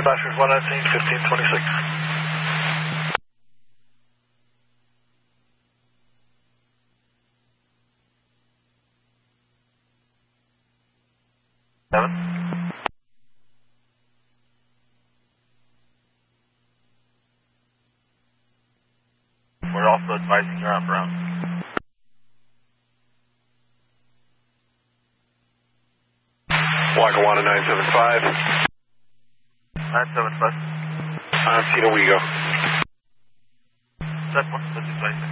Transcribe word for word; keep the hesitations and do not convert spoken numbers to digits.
Bashers one nineteen, fifteen twenty-six. Seven. We're also advising you're on Brown. Lackawanna nine seven five. nine seven five. On Tino Wego. Set one, let's advise.